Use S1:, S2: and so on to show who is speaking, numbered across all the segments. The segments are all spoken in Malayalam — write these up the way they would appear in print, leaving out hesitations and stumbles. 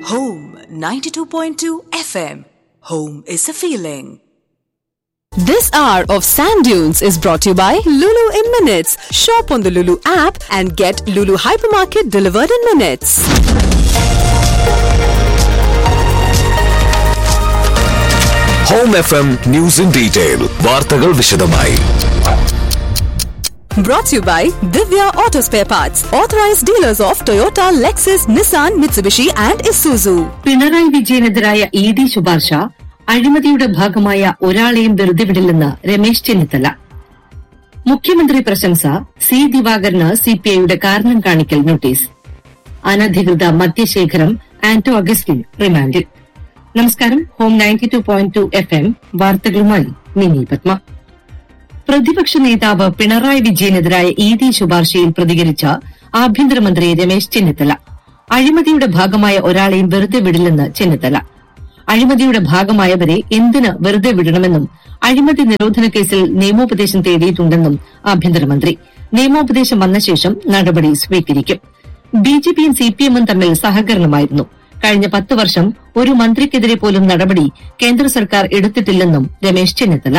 S1: Home 92.2 FM. Home is a feeling.
S2: This hour of Sand Dunes is brought to you by Lulu in Minutes. Shop on the Lulu app and get Lulu Hypermarket delivered in minutes.
S3: Home FM News in Detail. വാർത്തകൾ വിശദമായി.
S2: Brought to you by Divya Auto Spare Parts, authorized dealers of Toyota, Lexus, Nissan, Mitsubishi and Isuzu.
S4: Pinarayi വിജയനെതിരായ ED ശുപാർശ അഴിമതിയുടെ ഭാഗമായ ഒരാളെയും വെറുതെ വിടില്ലെന്ന് രമേശ് ചെന്നിത്തല. മുഖ്യമന്ത്രി പ്രശംസ, സി ദിവാകരന് സിപിഐയുടെ കാരണം കാണിക്കൽ നോട്ടീസ്. അനധികൃത മദ്യശേഖരം, ആന്റോ അഗസ്റ്റിൻ റിമാൻഡിൽ. നമസ്കാരം. ഹോം 92.2 FM വാർത്തകളുമായി മിനി പത്മ. പ്രതിപക്ഷ നേതാവ് പിണറായി വിജയനെതിരായ ED ശുപാർശയിൽ പ്രതികരിച്ച ആഭ്യന്തരമന്ത്രി രമേശ് ചെന്നിത്തല അഴിമതിയുടെ ഭാഗമായ ഒരാളെയും വെറുതെ വിടില്ലെന്ന് ചെന്നിത്തല. അഴിമതിയുടെ ഭാഗമായവരെ എന്തിന് വെറുതെ വിടണമെന്നും അഴിമതി നിരോധന കേസിൽ നിയമോപദേശം തേടിയിട്ടുണ്ടെന്നും ആഭ്യന്തരമന്ത്രി. നിയമോപദേശം വന്ന ശേഷം നടപടി സ്വീകരിക്കും. ബിജെപിയും സിപിഎമ്മും തമ്മിൽ സഹകരണമായിരുന്നു. കഴിഞ്ഞ 10 വർഷം ഒരു മന്ത്രിക്കെതിരെ പോലും നടപടി കേന്ദ്ര സർക്കാർ എടുത്തിട്ടില്ലെന്നും രമേശ് ചെന്നിത്തല.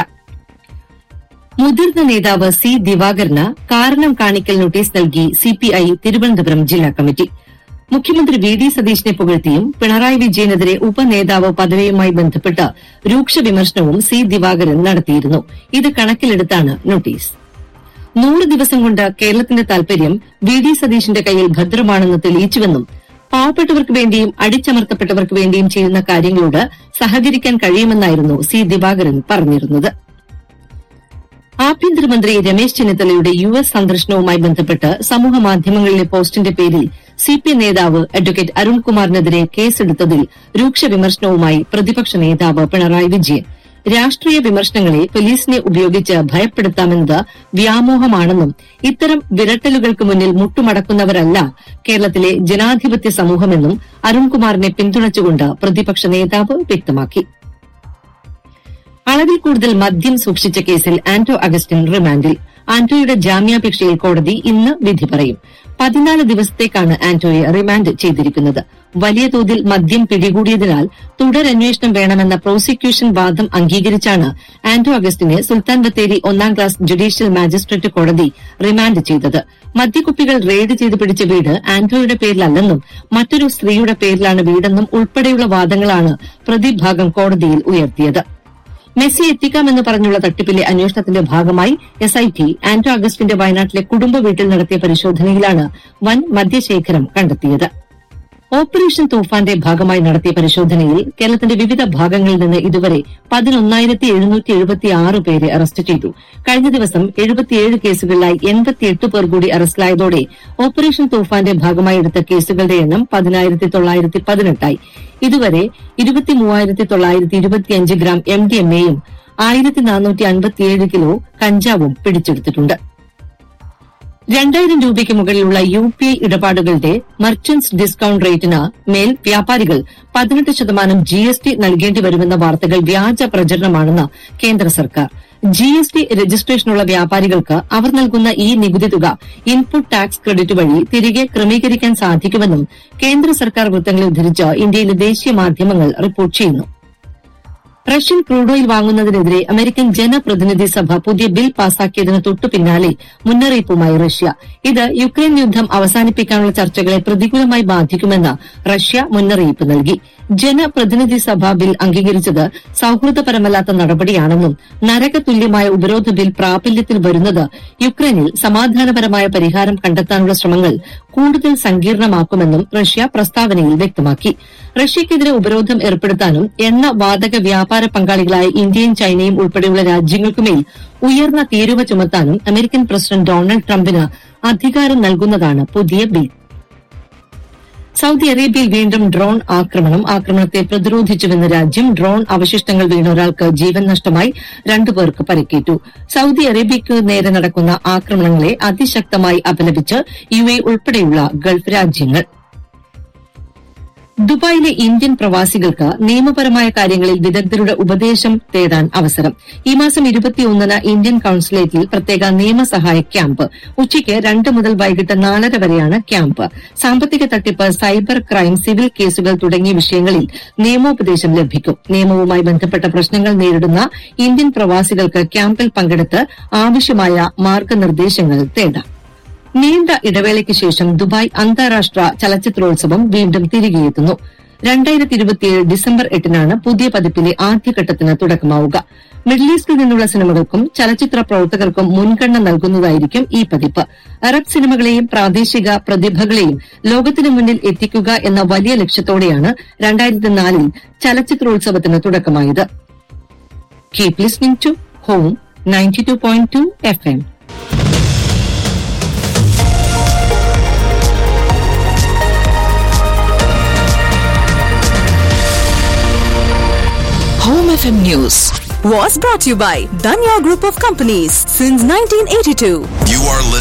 S4: മുതിർന്ന നേതാവ് സി ദിവാകരന് കാരണം കാണിക്കൽ നോട്ടീസ് നൽകി സിപിഐ തിരുവനന്തപുരം ജില്ലാ കമ്മിറ്റി. മുഖ്യമന്ത്രി VD സതീശനെ പുകഴ്ത്തിയും പിണറായി വിജയനെതിരെ ഉപനേതാവ് പദവിയുമായി ബന്ധപ്പെട്ട് രൂക്ഷ വിമർശനവും സി ദിവാകരൻ നടത്തിയിരുന്നു. ഇത് കണക്കിലെടുത്താണ് നോട്ടീസ്. 100 ദിവസം കൊണ്ട് കേരളത്തിന്റെ താൽപര്യം VD സതീശന്റെ കയ്യിൽ ഭദ്രമാണെന്ന് തെളിയിച്ചുവെന്നും പാവപ്പെട്ടവർക്ക് വേണ്ടിയും അടിച്ചമർത്തപ്പെട്ടവർക്ക് വേണ്ടിയും ചെയ്യുന്ന കാര്യങ്ങളോട് സഹകരിക്കാൻ കഴിയുമെന്നായിരുന്നു സി ദിവാകരൻ പറഞ്ഞിരുന്നത്. ആഭ്യന്തരമന്ത്രി രമേശ് ചെന്നിത്തലയുടെ US സന്ദർശനവുമായി ബന്ധപ്പെട്ട് സമൂഹമാധ്യമങ്ങളിലെ പോസ്റ്റിന്റെ പേരിൽ സിപിഐ നേതാവ് അഡ്വക്കേറ്റ് അരുൺകുമാറിനെതിരെ കേസെടുത്തതിൽ രൂക്ഷ വിമർശനവുമായി പ്രതിപക്ഷ നേതാവ് പിണറായി വിജയൻ. രാഷ്ട്രീയ വിമർശനങ്ങളെ പോലീസിനെ ഉപയോഗിച്ച് ഭയപ്പെടുത്താമെന്നത് വ്യാമോഹമാണെന്നും ഇത്തരം വിരട്ടലുകൾക്ക് മുന്നിൽ മുട്ടുമടക്കുന്നവരല്ല കേരളത്തിലെ ജനാധിപത്യ സമൂഹമെന്നും അരുൺകുമാറിനെ പിന്തുണച്ചുകൊണ്ട് പ്രതിപക്ഷ നേതാവ് വ്യക്തമാക്കി. അളവിൽ കൂടുതൽ മദ്യം സൂക്ഷിച്ച കേസിൽ ആന്റോ അഗസ്റ്റിൻ റിമാൻഡിൽ. ആന്റോയുടെ ജാമ്യാപേക്ഷയിൽ കോടതി ഇന്ന് വിധി പറയും. 14 ദിവസത്തേക്കാണ് ആന്റോയെ റിമാൻഡ് ചെയ്തിരിക്കുന്നത്. വലിയ തോതിൽ മദ്യം പിടികൂടിയതിനാൽ തുടരന്വേഷണം വേണമെന്ന പ്രോസിക്യൂഷൻ വാദം അംഗീകരിച്ചാണ് Anto അഗസ്റ്റിനെ Sultan Bathery 1ാം class judicial magistrate കോടതി റിമാൻഡ് ചെയ്തത്. മദ്യക്കുപ്പികൾ റെയ്ഡ് ചെയ്ത് പിടിച്ച വീട് ആന്റോയുടെ പേരിലല്ലെന്നും മറ്റൊരു സ്ത്രീയുടെ പേരിലാണ് വീടെന്നും ഉൾപ്പെടെയുള്ള വാദങ്ങളാണ് പ്രതിഭാഗം കോടതിയിൽ ഉയർത്തിയത്. മെസ്സി എത്തിക്കാമെന്ന് പറഞ്ഞുള്ള തട്ടിപ്പിലെ അന്വേഷണത്തിന്റെ ഭാഗമായി SIT ആന്റോ അഗസ്റ്റിന്റെ വയനാട്ടിലെ കുടുംബ വീട്ടിൽ നടത്തിയ പരിശോധനയിലാണ് വൻ മദ്യശേഖരം കണ്ടെത്തിയത്. ഓപ്പറേഷൻ തൂഫാന്റെ ഭാഗമായി നടത്തിയ പരിശോധനയിൽ കേരളത്തിന്റെ വിവിധ ഭാഗങ്ങളിൽ നിന്ന് ഇതുവരെ 11,776 പേരെ അറസ്റ്റ് ചെയ്തു. കഴിഞ്ഞ ദിവസം 77 കേസുകളിലായി 88 പേർ കൂടി അറസ്റ്റിലായതോടെ ഓപ്പറേഷൻ തൂഫാന്റെ ഭാഗമായി എടുത്ത കേസുകളുടെ എണ്ണം 10,918 ഇതുവരെ 23,925 ഗ്രാം MDMAയും 1,457 കിലോ കഞ്ചാവും പിടിച്ചെടുത്തിട്ടുണ്ട്. 2,000 രൂപയ്ക്ക് മുകളിലുള്ള UPI ഇടപാടുകളുടെ മർച്ചന്റ്സ് ഡിസ്കൌണ്ട് റേറ്റിന് മേൽ വ്യാപാരികൾ 18% GST നൽകേണ്ടി വരുമെന്ന വാർത്തകൾ വ്യാജ പ്രചരണമാണെന്ന് കേന്ദ്ര സർക്കാർ. GST രജിസ്ട്രേഷനുള്ള വ്യാപാരികൾക്ക് അവർ നൽകുന്ന ഈ നികുതി തുക ഇൻപുട്ട് ടാക്സ് ക്രെഡിറ്റ് വഴി തിരികെ ക്രമീകരിക്കാൻ സാധിക്കുമെന്നും കേന്ദ്ര സർക്കാർ വൃത്തങ്ങളെ ഉദ്ധരിച്ച് ഇന്ത്യയിലെ ദേശീയ മാധ്യമങ്ങൾ റിപ്പോർട്ട് ചെയ്യുന്നു. റഷ്യൻ ക്രൂഡ് ഓയിൽ വാങ്ങുന്നതിനെതിരെ അമേരിക്കൻ ജനപ്രതിനിധി സഭ പുതിയ ബിൽ പാസാക്കിയതിന് തൊട്ടു പിന്നാലെ മുന്നറിയിപ്പുമായി റഷ്യ. ഇത് യുക്രൈൻ യുദ്ധം അവസാനിപ്പിക്കാനുള്ള ചർച്ചകളെ പ്രതികൂലമായി ബാധിക്കുമെന്ന് റഷ്യ മുന്നറിയിപ്പ് നൽകി. ജനപ്രതിനിധി സഭ ബിൽ അംഗീകരിച്ചത് സൌഹൃദപരമല്ലാത്ത നടപടിയാണെന്നും നരകതുല്യമായ ഉപരോധ ബിൽ പ്രാബല്യത്തിൽ വരുന്നത് യുക്രൈനിൽ സമാധാനപരമായ പരിഹാരം കണ്ടെത്താനുള്ള ശ്രമങ്ങൾ കൂടുതൽ സങ്കീർണമാക്കുമെന്നും റഷ്യ പ്രസ്താവനയിൽ വ്യക്തമാക്കി. റഷ്യയ്ക്കെതിരെ ഉപരോധം ഏർപ്പെടുത്താനും എണ്ണ വാതക വ്യാപാര പങ്കാളികളായ ഇന്ത്യയും ചൈനയും ഉൾപ്പെടെയുള്ള രാജ്യങ്ങൾക്കുമേൽ ഉയർന്ന തീരുവ ചുമത്താനും അമേരിക്കൻ പ്രസിഡന്റ് ഡൊണാൾഡ് ട്രംപിന് അധികാരം നൽകുന്നതാണ് പുതിയ ബിൽ. സൌദി അറേബ്യയിൽ വീണ്ടും ഡ്രോൺ ആക്രമണത്തെ പ്രതിരോധിച്ചുവെന്ന രാജ്യം. ഡ്രോൺ അവശിഷ്ടങ്ങൾ വീണ ഒരാൾക്ക് ജീവൻ നഷ്ടമായി, 2 പേർക്ക് പരിക്കേറ്റു. സൌദി അറേബ്യയ്ക്ക് നേരെ നടക്കുന്ന ആക്രമണങ്ങളെ അതിശക്തമായി അപലപിച്ച് UAE ഉൾപ്പെടെയുള്ള ഗൾഫ് രാജ്യങ്ങൾ. ദുബായിലെ ഇന്ത്യൻ പ്രവാസികൾക്ക് നിയമപരമായ കാര്യങ്ങളിൽ വിദഗ്ധരുടെ ഉപദേശം തേടാൻ അവസരം. ഈ മാസം 21-ന് ഇന്ത്യൻ കൌൺസിലേറ്റിൽ പ്രത്യേക നിയമസഹായ ക്യാമ്പ്. ഉച്ചയ്ക്ക് 2 മുതൽ വൈകിട്ട് 4:30 വരെയാണ് ക്യാമ്പ്. സാമ്പത്തിക തട്ടിപ്പ്, സൈബർ ക്രൈം, സിവിൽ കേസുകൾ തുടങ്ങിയ വിഷയങ്ങളിൽ നിയമോപദേശം ലഭിക്കും. നിയമവുമായി ബന്ധപ്പെട്ട പ്രശ്നങ്ങൾ നേരിടുന്ന ഇന്ത്യൻ പ്രവാസികൾക്ക് ക്യാമ്പിൽ പങ്കെടുത്ത് ആവശ്യമായ മാർഗനിർദ്ദേശങ്ങൾ തേടാം. നീണ്ട ഇടവേളയ്ക്ക് ശേഷം ദുബായ് അന്താരാഷ്ട്ര ചലച്ചിത്രോത്സവം വീണ്ടും തിരികെയെത്തുന്നു. 2027 ഡിസംബർ 8-നാണ് പുതിയ പതിപ്പിലെ ആദ്യഘട്ടത്തിന് തുടക്കമാവുക. മിഡിൽ ഈസ്റ്റിൽ നിന്നുള്ള സിനിമകൾക്കും ചലച്ചിത്ര പ്രവർത്തകർക്കും മുൻഗണന നൽകുന്നതായിരിക്കും ഈ പതിപ്പ്. അറബ് സിനിമകളെയും പ്രാദേശിക പ്രതിഭകളെയും ലോകത്തിനു മുന്നിൽ എത്തിക്കുക എന്ന വലിയ ലക്ഷ്യത്തോടെയാണ് 2004-ൽ ചലച്ചിത്രോത്സവത്തിന് തുടക്കമായത്. Keep listening to home 92.2 FM.
S1: Home FM News was brought to you by Danya Group of Companies since 1982.
S3: You are listening